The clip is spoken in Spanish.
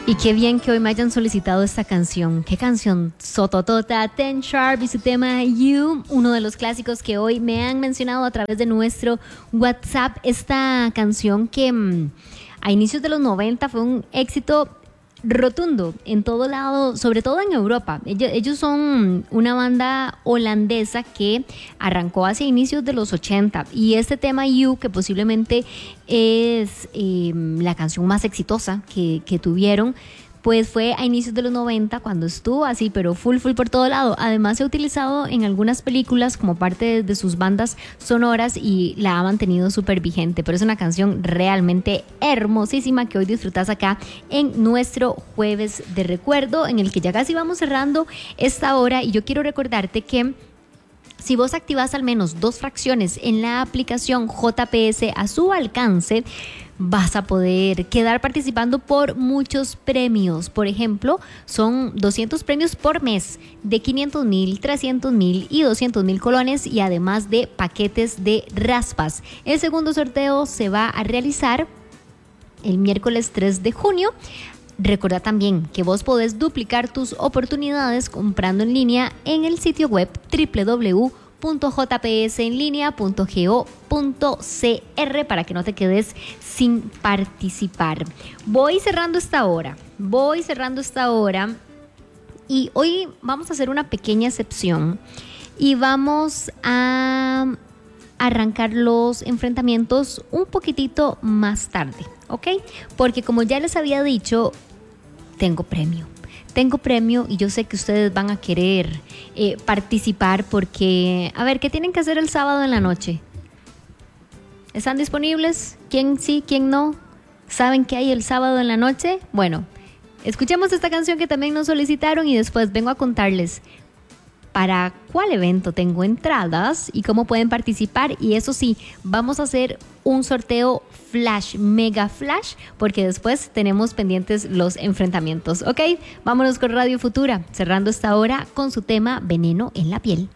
Y qué bien que hoy me hayan solicitado esta canción. Qué canción sototota, Ten Sharp y su tema You, uno de los clásicos que hoy me han mencionado a través de nuestro WhatsApp. Esta canción que a inicios de los 90 fue un éxito rotundo en todo lado, sobre todo en Europa. Ellos son una banda holandesa que arrancó hacia inicios de los 80 y este tema You, que posiblemente es la canción más exitosa que tuvieron, pues fue a inicios de los 90 cuando estuvo así, pero full por todo lado. Además se ha utilizado en algunas películas como parte de sus bandas sonoras y la ha mantenido súper vigente. Pero es una canción realmente hermosísima que hoy disfrutas acá en nuestro jueves de recuerdo, en el que ya casi vamos cerrando esta hora. Y yo quiero recordarte que si vos activas al menos 2 fracciones en la aplicación JPS a su alcance, vas a poder quedar participando por muchos premios. Por ejemplo, son 200 premios por mes de 500,000, 300,000 y 200,000 colones, y además de paquetes de raspas. El segundo sorteo se va a realizar el miércoles 3 de junio. Recuerda también que vos podés duplicar tus oportunidades comprando en línea en el sitio web www.jpsenlinea.go.cr para que no te quedes sin participar. Voy cerrando esta hora y hoy vamos a hacer una pequeña excepción y vamos a arrancar los enfrentamientos un poquitito más tarde, ¿ok? Porque como ya les había dicho, tengo premio y yo sé que ustedes van a querer participar porque, a ver, ¿qué tienen que hacer el sábado en la noche? ¿Están disponibles? ¿Quién sí, quién no? ¿Saben qué hay el sábado en la noche? Bueno, escuchemos esta canción que también nos solicitaron y después vengo a contarles para cuál evento tengo entradas y cómo pueden participar. Y eso sí, vamos a hacer un sorteo flash, mega flash, porque después tenemos pendientes los enfrentamientos, ¿ok? Vámonos con Radio Futura, cerrando esta hora con su tema Veneno en la piel.